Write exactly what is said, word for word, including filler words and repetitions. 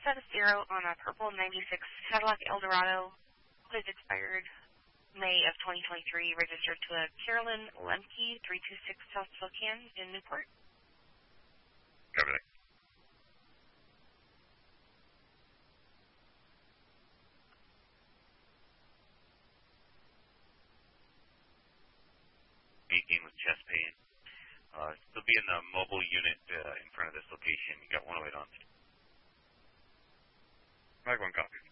set a zero on a purple ninety-six Cadillac Eldorado. Plate expired May of twenty twenty-three, registered to a Carolyn Lemke, three two six South Spokane in Newport. Copy that. eighteen with chest pain. Uh, still be in the mobile unit uh, in front of this location. You got one oh eight on. Mag one copy.